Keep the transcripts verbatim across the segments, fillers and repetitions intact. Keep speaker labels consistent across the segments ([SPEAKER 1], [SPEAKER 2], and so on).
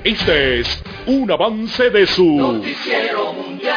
[SPEAKER 1] Este es un avance de su
[SPEAKER 2] Noticiero Mundial.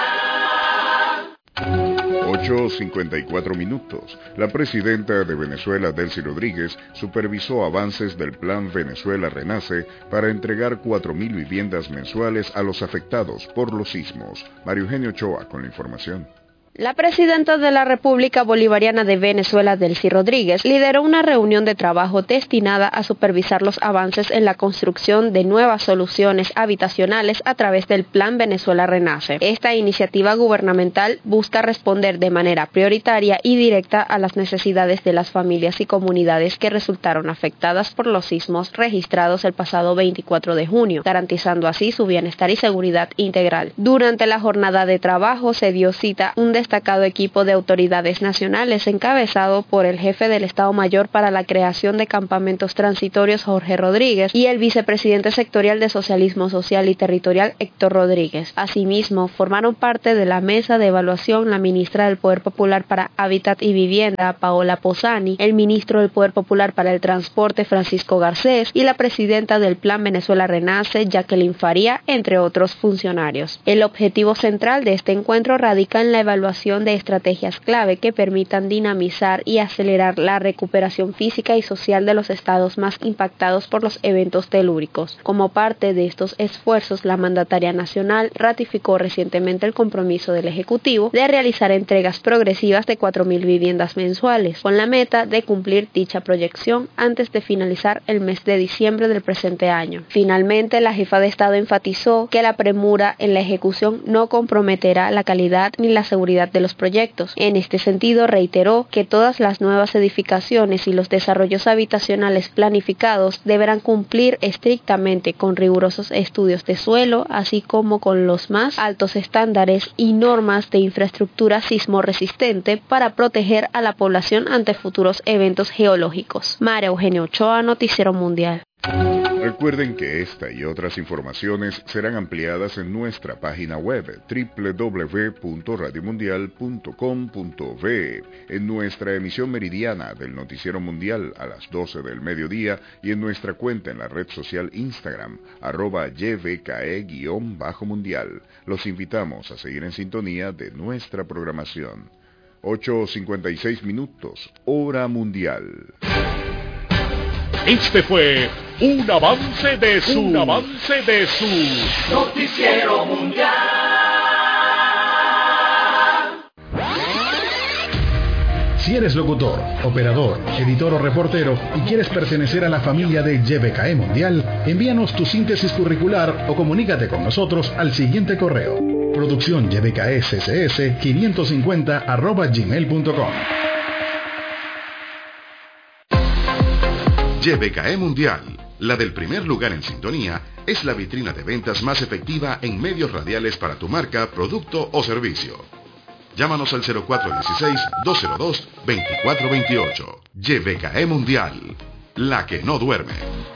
[SPEAKER 3] ocho cincuenta y cuatro minutos. La presidenta de Venezuela, Delcy Rodríguez, supervisó avances del Plan Venezuela Renace para entregar cuatro mil viviendas mensuales a los afectados por los sismos. Mario Eugenio Ochoa con la información.
[SPEAKER 4] La presidenta de la República Bolivariana de Venezuela, Delcy Rodríguez, lideró una reunión de trabajo destinada a supervisar los avances en la construcción de nuevas soluciones habitacionales a través del Plan Venezuela Renace. Esta iniciativa gubernamental busca responder de manera prioritaria y directa a las necesidades de las familias y comunidades que resultaron afectadas por los sismos registrados el pasado veinticuatro de junio, garantizando así su bienestar y seguridad integral. Durante la jornada de trabajo se dio cita un destacado equipo de autoridades nacionales encabezado por el jefe del Estado Mayor para la creación de campamentos transitorios, Jorge Rodríguez, y el vicepresidente sectorial de Socialismo Social y Territorial, Héctor Rodríguez. Asimismo, formaron parte de la mesa de evaluación la ministra del Poder Popular para Hábitat y Vivienda, Paola Posani, el ministro del Poder Popular para el Transporte, Francisco Garcés, y la presidenta del Plan Venezuela Renace, Jacqueline Faría, entre otros funcionarios. El objetivo central de este encuentro radica en la evaluación de estrategias clave que permitan dinamizar y acelerar la recuperación física y social de los estados más impactados por los eventos telúricos. Como parte de estos esfuerzos, la mandataria nacional ratificó recientemente el compromiso del Ejecutivo de realizar entregas progresivas de cuatro mil viviendas mensuales, con la meta de cumplir dicha proyección antes de finalizar el mes de diciembre del presente año. Finalmente, la jefa de Estado enfatizó que la premura en la ejecución no comprometerá la calidad ni la seguridad de los proyectos. En este sentido, reiteró que todas las nuevas edificaciones y los desarrollos habitacionales planificados deberán cumplir estrictamente con rigurosos estudios de suelo, así como con los más altos estándares y normas de infraestructura sismo resistente para proteger a la población ante futuros eventos geológicos. María Eugenio Ochoa, Noticiero Mundial.
[SPEAKER 3] Recuerden que esta y otras informaciones serán ampliadas en nuestra página web doble u doble u doble u punto radio mundial punto com punto be, en nuestra emisión meridiana del Noticiero Mundial a las doce del mediodía y en nuestra cuenta en la red social Instagram, arroba Y V K E-mundial. Los invitamos a seguir en sintonía de nuestra programación. ocho cincuenta y seis minutos, hora mundial.
[SPEAKER 1] Este fue un avance de su, un avance de su
[SPEAKER 2] Noticiero Mundial.
[SPEAKER 5] Si eres locutor, operador, editor o reportero y quieres pertenecer a la familia de Y V K E Mundial, envíanos tu síntesis curricular o comunícate con nosotros al siguiente correo: producción y v k e c c s quinientos cincuenta arroba gmail punto com.
[SPEAKER 6] Y V K E Mundial, la del primer lugar en sintonía, es la vitrina de ventas más efectiva en medios radiales para tu marca, producto o servicio. Llámanos al cero cuatro uno seis, dos cero dos, dos cuatro dos ocho. Y V K E Mundial, la que no duerme.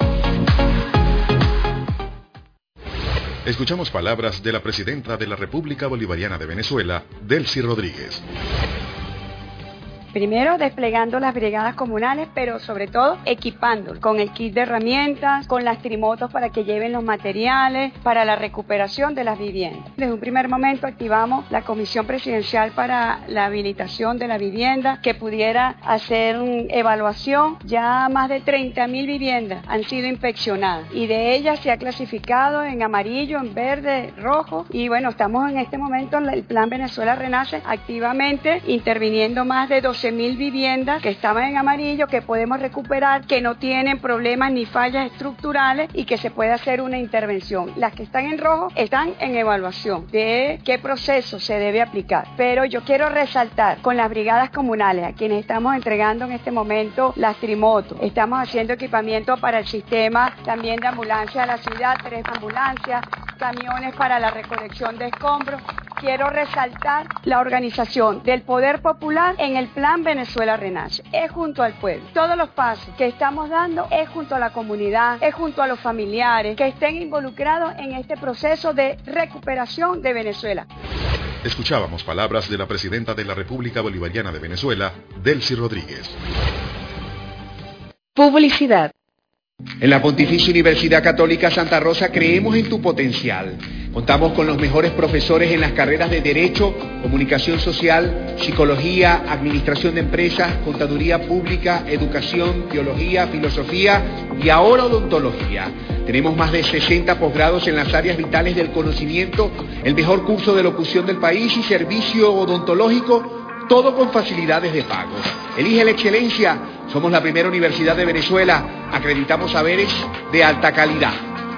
[SPEAKER 6] Escuchamos palabras de la presidenta de la República Bolivariana de Venezuela, Delcy Rodríguez.
[SPEAKER 7] Primero desplegando las brigadas comunales, pero sobre todo equipándolos con el kit de herramientas, con las trimotos para que lleven los materiales, para la recuperación de las viviendas. Desde un primer momento activamos la Comisión Presidencial para la habilitación de la vivienda, que pudiera hacer una evaluación. Ya más de treinta mil viviendas han sido inspeccionadas y de ellas se ha clasificado en amarillo, en verde, rojo, y bueno, estamos en este momento en el Plan Venezuela Renace activamente interviniendo más de doce mil viviendas que estaban en amarillo, que podemos recuperar, que no tienen problemas ni fallas estructurales y que se puede hacer una intervención. Las que están en rojo están en evaluación de qué proceso se debe aplicar. Pero yo quiero resaltar con las brigadas comunales, a quienes estamos entregando en este momento las trimotos. Estamos haciendo equipamiento para el sistema también de ambulancia de la ciudad, tres ambulancias, camiones para la recolección de escombros. Quiero resaltar la organización del Poder Popular en el Plan Venezuela Renace. Es junto al pueblo. Todos los pasos que estamos dando es junto a la comunidad, es junto a los familiares que estén involucrados en este proceso de recuperación de Venezuela.
[SPEAKER 6] Escuchábamos palabras de la presidenta de la República Bolivariana de Venezuela, Delcy Rodríguez.
[SPEAKER 4] Publicidad.
[SPEAKER 8] En la Pontificia Universidad Católica Santa Rosa creemos en tu potencial. Contamos con los mejores profesores en las carreras de Derecho, Comunicación Social, Psicología, Administración de Empresas, Contaduría Pública, Educación, Teología, Filosofía y ahora Odontología. Tenemos más de sesenta posgrados en las áreas vitales del conocimiento, el mejor curso de locución del país y servicio odontológico, todo con facilidades de pago. Elige la excelencia. Somos la primera universidad de Venezuela. Acreditamos saberes de alta calidad.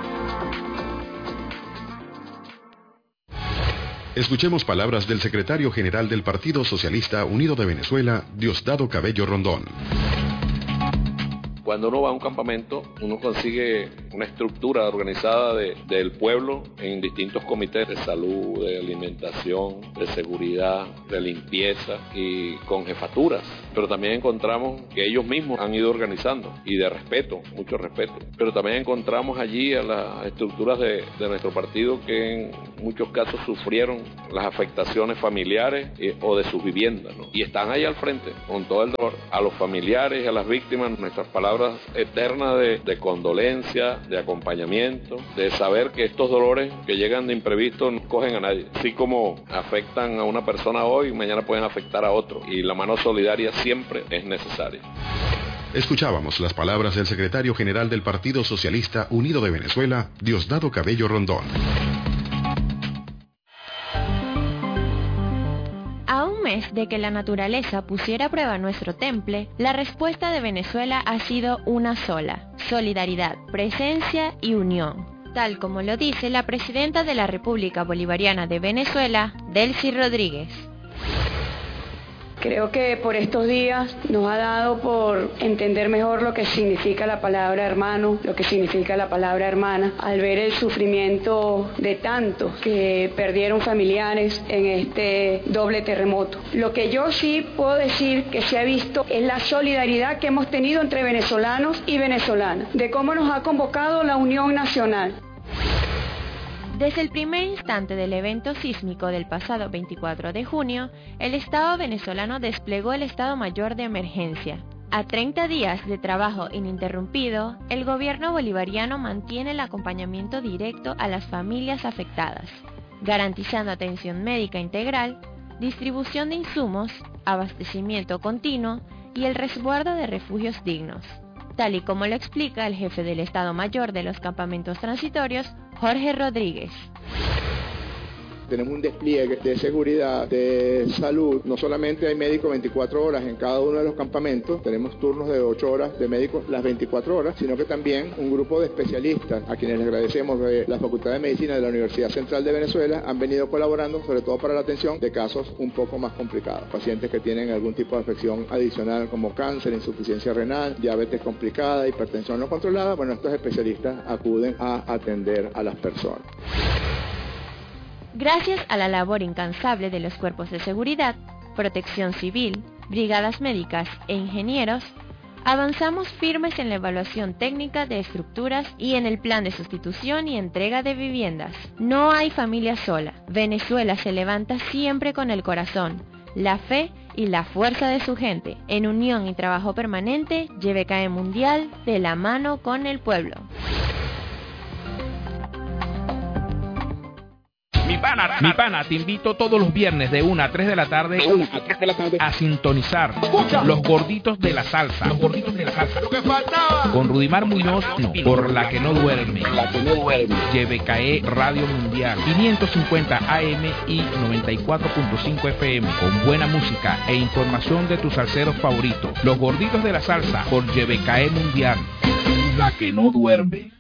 [SPEAKER 6] Escuchemos palabras del secretario general del Partido Socialista Unido de Venezuela, Diosdado Cabello Rondón.
[SPEAKER 9] Cuando uno va a un campamento, uno consigue una estructura organizada de, del pueblo en distintos comités de salud, de alimentación, de seguridad, de limpieza y con jefaturas. Pero también encontramos que ellos mismos han ido organizando y de respeto, mucho respeto. Pero también encontramos allí a las estructuras de, de nuestro partido que en muchos casos sufrieron las afectaciones familiares eh, o de sus viviendas, ¿no? Y están ahí al frente con todo el dolor. A los familiares y a las víctimas, nuestras palabras eternas de, de condolencia, de acompañamiento, de saber que estos dolores que llegan de imprevisto no cogen a nadie. Así como afectan a una persona hoy, mañana pueden afectar a otro. Y la mano solidaria siempre es necesaria.
[SPEAKER 6] Escuchábamos las palabras del secretario general del Partido Socialista Unido de Venezuela, Diosdado Cabello Rondón.
[SPEAKER 10] A un mes de que la naturaleza pusiera a prueba nuestro temple, la respuesta de Venezuela ha sido una sola: solidaridad, presencia y unión, tal como lo dice la presidenta de la República Bolivariana de Venezuela, Delcy Rodríguez.
[SPEAKER 7] Creo que por estos días nos ha dado por entender mejor lo que significa la palabra hermano, lo que significa la palabra hermana, al ver el sufrimiento de tantos que perdieron familiares en este doble terremoto. Lo que yo sí puedo decir que se ha visto es la solidaridad que hemos tenido entre venezolanos y venezolanas, de cómo nos ha convocado la Unión Nacional.
[SPEAKER 10] Desde el primer instante del evento sísmico del pasado veinticuatro de junio, el Estado venezolano desplegó el Estado Mayor de Emergencia. A treinta días de trabajo ininterrumpido, el gobierno bolivariano mantiene el acompañamiento directo a las familias afectadas, garantizando atención médica integral, distribución de insumos, abastecimiento continuo y el resguardo de refugios dignos, tal y como lo explica el jefe del Estado Mayor de los campamentos transitorios, Jorge Rodríguez.
[SPEAKER 11] Tenemos un despliegue de seguridad, de salud. No solamente hay médicos veinticuatro horas en cada uno de los campamentos, tenemos turnos de ocho horas de médicos las veinticuatro horas, sino que también un grupo de especialistas, a quienes les agradecemos de la Facultad de Medicina de la Universidad Central de Venezuela, han venido colaborando sobre todo para la atención de casos un poco más complicados. Pacientes que tienen algún tipo de afección adicional como cáncer, insuficiencia renal, diabetes complicada, hipertensión no controlada. Bueno, estos especialistas acuden a atender a las personas.
[SPEAKER 10] Gracias a la labor incansable de los cuerpos de seguridad, protección civil, brigadas médicas e ingenieros, avanzamos firmes en la evaluación técnica de estructuras y en el plan de sustitución y entrega de viviendas. No hay familia sola. Venezuela se levanta siempre con el corazón, la fe y la fuerza de su gente. En unión y trabajo permanente, Y B K E Mundial, de la mano con el pueblo.
[SPEAKER 12] Mi pana, mi pana, te invito todos los viernes de una a tres de la tarde a sintonizar Los Gorditos de la Salsa. Los Gorditos de la Salsa. Lo que faltaba. Con Rudimar Muñoz, no, por la que no duerme. La que no duerme. Y B K E Radio Mundial, quinientos cincuenta A M y noventa y cuatro punto cinco F M, con buena música e información de tus salseros favoritos. Los Gorditos de la Salsa por Y B K E Mundial. La que no duerme.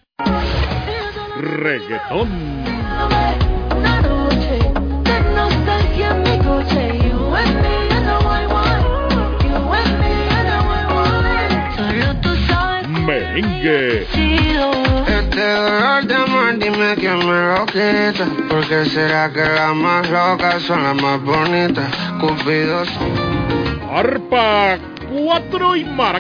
[SPEAKER 1] Reggaetón. Merengue.
[SPEAKER 13] Este dolor de amor, dime quién me lo quita. Porque será que las más locas son las más bonitas. Cupidos.
[SPEAKER 1] Arpa cuatro y maraca.